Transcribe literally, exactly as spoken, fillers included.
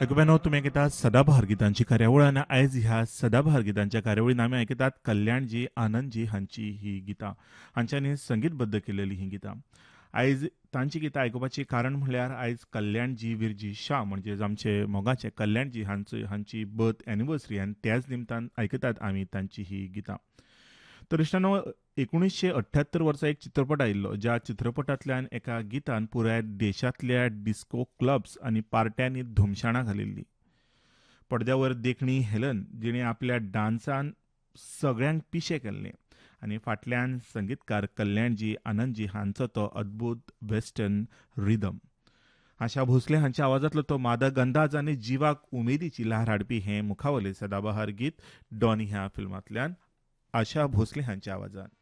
ऐकून तुम्ही ऐकतात सदाबहार गीतांची कार्यावळ आणि आयज ह्या सदाबहार गीतांच्या कार्यावळीन आमी ऐकतात कल्याणजी आनंदजी हांची ही गितां हांच्यांनी संगीतबद्ध केलेली ही गितां. आयज तांची गितां आयकुपाची कारण म्हणल्यार आयज कल्याणजी विरजी शाह म्हणजे आमचे मोगाचे कल्याणजी हांची हांची बर्थ एनिवर्सरी आनी त्याच निमतान आयकतात आमी तांची ही गितां. तर इश्टानो एकुणीशे अठ्ठ्यात्तर वर्सा एक चित्रपट आयिल्लो ज्या चित्रपटांतल्यान एका गितान पुराय देशांतल्या डिस्को क्लब्स आनी पार्ट्यांनी धुमशाणां घालिल्ली. पडद्यावर देखणी हेलन जिणे आपल्या डान्सान सगळ्यांक पिशे केल्ले आनी फाटल्यान संगीतकार कल्याणजी आनंदजी हांचो तो अद्भुत वेस्टर्न रिदम. आशा भोसले हांच्या आवाजांतलो तो मादक अंदाज आनी जिवाक उमेदीची लहर हाडपी हें मुखावले सदाबहार गीत डॉनी ह्या फिल्मांतल्यान आशा भोसले हांच्या आवाजान.